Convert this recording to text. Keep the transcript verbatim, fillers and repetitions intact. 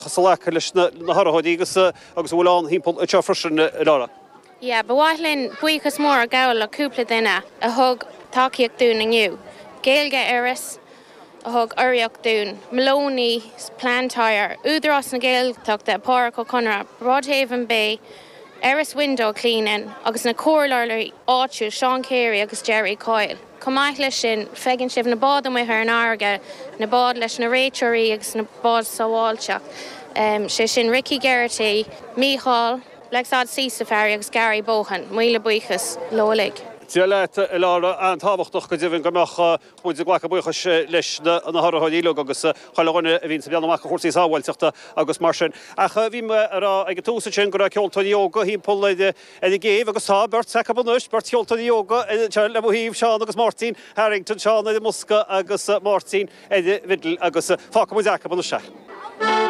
Chasalach leis na harthaidí agus agus bhfuil an hímpel a te freisin lára. Yeah, but bhaithlinn buíochas mór a gabhfuil le cúpla duine a thug tacaíocht dún inniu. Gaeilge Eris a thug Uriach dún, Maloney, Plantyre, údarás na Gaeltachta, Páirc Ó Conradh, Broadhaven Bay, Eris Window Cleaning, agus na cóirlaí áitiú Sean Carey agus Jerry Coyle. Comáith leis sin fegann sibh na bád am ar an airge, na bád leis na réiteoirí agus na bád sábháilte. Um, sé sin Ricky Geraghty, Micheál, Lexad Sisafari agus Gary Bohan, Muile buíochas Lólaigh. Tialet lára an táhachtach go dtíhann gomach bud a ghlacha buíochas leis na harthaidí agus chaáine a bhín sa bheanach chóirsaí sábháilteachta agus mar sin. Ach bhí ar ag túsa sin go raibh ceoltaí yoga hímpol ag géamh agus tá beirt secha bunúis, beirt ceoltaí yoga le bhíomh Seán agus Martin, Harrington, Seán Musca agus Martin, Vidal agus fáca mu deacha bunúis se.